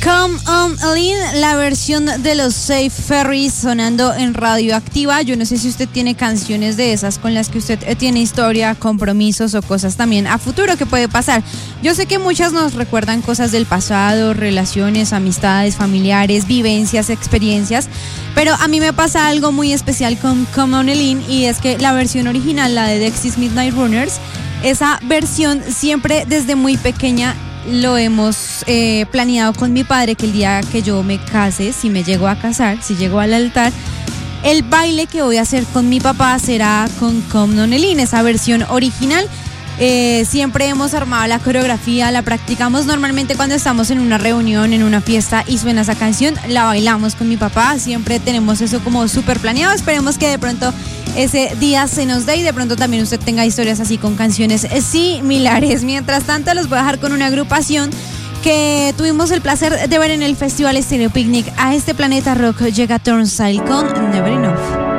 Come On Aline, la versión de los Safe Ferries sonando en Radioactiva. Yo no sé si usted tiene canciones de esas con las que usted tiene historia, compromisos o cosas también a futuro que puede pasar. Yo sé que muchas nos recuerdan cosas del pasado, relaciones, amistades, familiares, vivencias, experiencias, pero a mí me pasa algo muy especial con Come On Aline, y es que la versión original, la de Dexys Midnight Runners, esa versión siempre desde muy pequeña lo hemos planeado con mi padre, que el día que yo me case, si me llego a casar, si llego al altar, el baile que voy a hacer con mi papá será con Come On Aline, esa versión original. Siempre hemos armado la coreografía, la practicamos normalmente cuando estamos en una reunión, en una fiesta y suena esa canción, la bailamos con mi papá, siempre tenemos eso como súper planeado. Esperemos que de pronto ese día se nos dé y de pronto también usted tenga historias así con canciones similares. Mientras tanto, los voy a dejar con una agrupación que tuvimos el placer de ver en el Festival Stereo Picnic. A este planeta rock llega Turnstile con Never Enough.